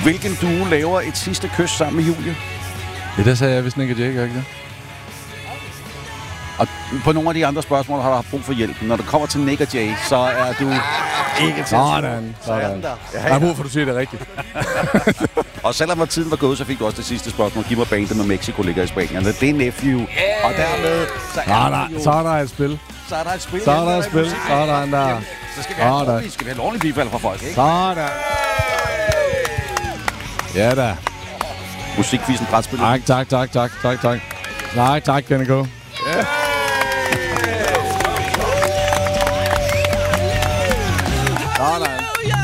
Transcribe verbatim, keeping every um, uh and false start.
Hvilken duo laver et sidste kys sammen med Julie? Ja, det sagde jeg, hvis Nick og Jake, ikke det? Og på nogle af de andre spørgsmål har du haft brug for hjælp. Når det kommer til Nick og Jay, så er du ikke til. Sådan. Sådan. Ja, jeg har brug for, at du siger det rigtigt. Og selvom tiden var gået, så fik du også det sidste spørgsmål. Giv mig bandet med Mexico ligger i Spanien. Det er Nephew. Yeah. Og dermed, så er, der, jo, så er der et spil. Så er der et spil. Så er der et spil. Så er der en der. Så skal vi have, ordentlig, skal vi have en ordentlig bifald fra folk, ikke? Sådan. Ja da. Musikquizzen brætspillet. Tak, tak, tak, tak, tak, tak. Tak, tak, Kenneko.